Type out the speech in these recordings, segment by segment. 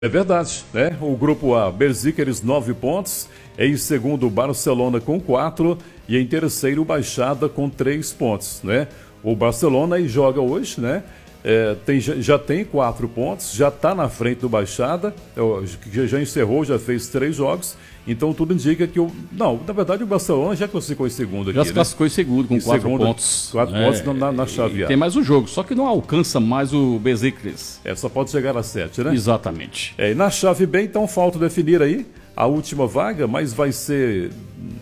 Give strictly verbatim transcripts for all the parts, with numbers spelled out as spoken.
É verdade, né? O grupo A, Besiktas, nove pontos. Em segundo, Barcelona com quatro. E em terceiro, Baixada com três pontos, né? O Barcelona aí joga hoje, né? É, tem, já tem quatro pontos, já está na frente do Baixada, já, já encerrou, já fez três jogos. Então tudo indica que o. Não, na verdade o Barcelona já classificou em segundo aqui. Já se classificou né? em segundo, com em quatro segundo, pontos. Quatro é, pontos na, na chave A. Tem mais um jogo, só que não alcança mais o Besiktas. É, só pode chegar a sete, né? Exatamente. É, e na chave B, então, falta definir aí a última vaga, mas vai ser.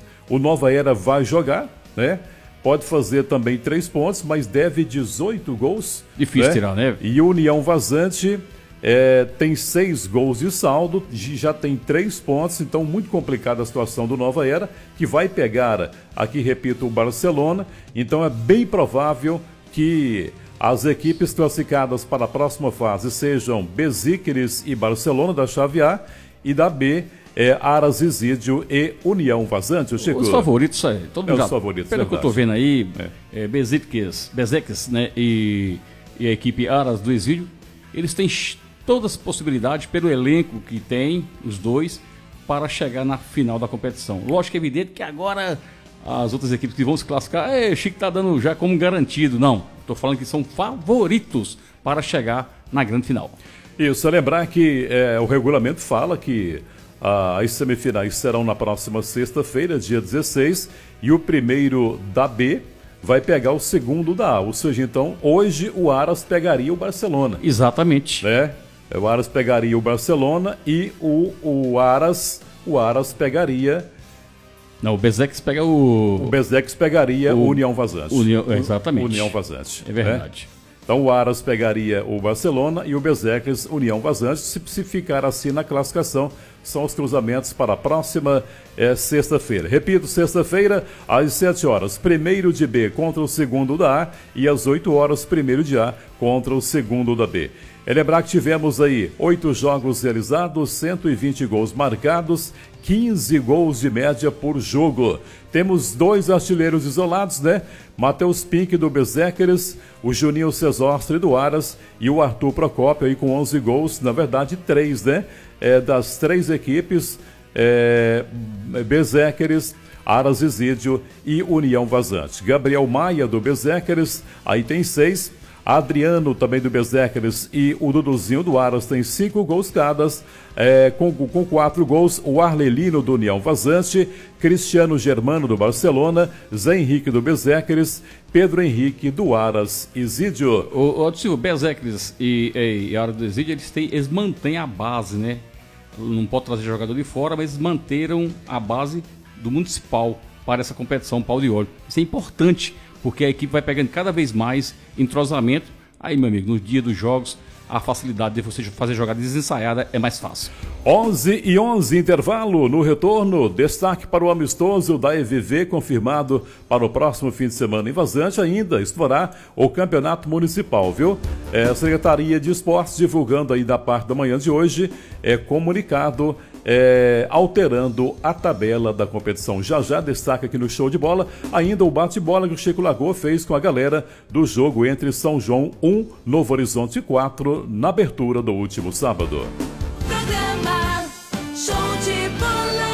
O Nova Era vai jogar, né? Pode fazer também três pontos, mas deve dezoito gols. Difícil né? tirar, né? E o União Vazante é, tem seis gols de saldo, já tem três pontos, então muito complicada a situação do Nova Era, que vai pegar, aqui repito, o Barcelona. Então é bem provável que as equipes classificadas para a próxima fase sejam Besiktas e Barcelona da chave A, e da B é Aras Isídio e União Vazante. Os favoritos, é, todo é mundo os favoritos, pelo verdade. que eu estou vendo aí, é. é, Besiktas, Besiktas, né, e, e a equipe Aras do Isídio, eles têm todas as possibilidades, pelo elenco que tem, os dois, para chegar na final da competição. Lógico que é evidente que agora as outras equipes que vão se classificar, é, o Chico está dando já como garantido. Não, estou falando que são favoritos para chegar na grande final. Isso, é lembrar que é, o regulamento fala que ah, as semifinais serão na próxima sexta-feira, dia dezesseis, e o primeiro da B vai pegar o segundo da A. Ou seja, então, hoje o Aras pegaria o Barcelona. Exatamente. Né? O Aras pegaria o Barcelona e o, o Aras o Aras pegaria... Não, o Besiktas pega o... O Besiktas pegaria o União Vazante. União, exatamente. União Vazante. É verdade. Né? Então o Aras pegaria o Barcelona e o Besiktas União Vazante. Se, se ficar assim na classificação, são os cruzamentos para a próxima é, sexta-feira. Repito, sexta-feira, às sete horas, primeiro de B contra o segundo da A, e às oito horas, primeiro de A contra o segundo da B. É lembrar que tivemos aí oito jogos realizados, cento e vinte gols marcados, quinze gols de média por jogo. Temos dois artilheiros isolados, né? Matheus Pink do Besiktas, o Juninho Cesostre do Aras e o Arthur Procópio aí com onze gols, na verdade três, né? É, das três equipes, é, Besiktas, Aras Isídio e União Vazante. Gabriel Maia do Besiktas, aí tem seis. Adriano também do Besiktas e o Duduzinho do Aras tem cinco gols cada, é, com, com quatro gols, o Arlelino do União Vazante, Cristiano Germano do Barcelona, Zé Henrique do Besiktas, Pedro Henrique do Aras Isídio. O, o, o Besiktas e, e, e Aras do Isídio, eles, têm, eles mantêm a base, né? Não pode trazer jogador de fora, mas eles manteram a base do Municipal para essa competição Pau de Ouro. Isso é importante, porque a equipe vai pegando cada vez mais entrosamento. Aí, meu amigo, no dia dos jogos, a facilidade de você fazer jogada desensaiada é mais fácil. onze e onze, intervalo. No retorno, destaque para o amistoso da E V V, confirmado para o próximo fim de semana. Em Vazante ainda explorar o campeonato municipal, viu? É, a Secretaria de Esportes divulgando aí da parte da manhã de hoje, é comunicado É, alterando a tabela da competição. Já já destaca aqui no Show de Bola ainda o bate-bola que o Chico Lagoa fez com a galera do jogo entre São João um, Novo Horizonte quatro, na abertura do último sábado. Programa Show de Bola.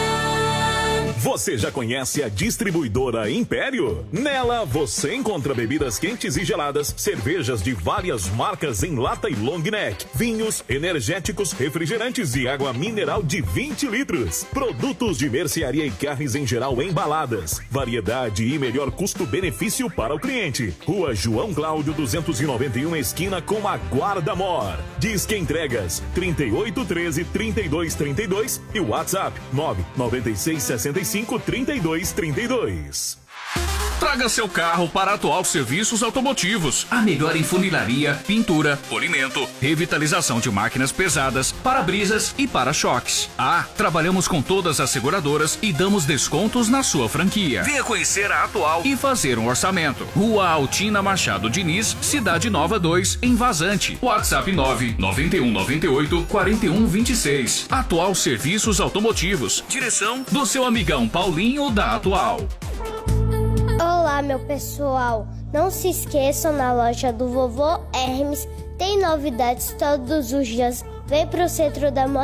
Você já conhece a distribuidora Império? Nela você encontra bebidas quentes e geladas, cervejas de várias marcas em lata e long neck, vinhos, energéticos, refrigerantes e água mineral de vinte litros. Produtos de mercearia e carnes em geral embaladas. Variedade e melhor custo-benefício para o cliente. Rua João Cláudio duzentos e noventa e um, esquina com a Guarda Mor. Disque entregas trinta e oito, treze, trinta e dois, trinta e dois e o WhatsApp nove nove seis, sessenta e cinco, trinta e dois, trinta e dois. Traga seu carro para a Atual Serviços Automotivos. A melhor em funilaria, pintura, polimento, revitalização de máquinas pesadas, para-brisas e para-choques. Ah, trabalhamos com todas as seguradoras e damos descontos na sua franquia. Venha conhecer a Atual e fazer um orçamento. Rua Altina Machado Diniz, Cidade Nova dois, em Vazante. WhatsApp nove nove um nove oito, quatro um dois seis. Atual Serviços Automotivos. Direção do seu amigão Paulinho da Atual. Olá, meu pessoal. Não se esqueçam, na loja do Vovô Hermes tem novidades todos os dias Vem pro Centro da Moda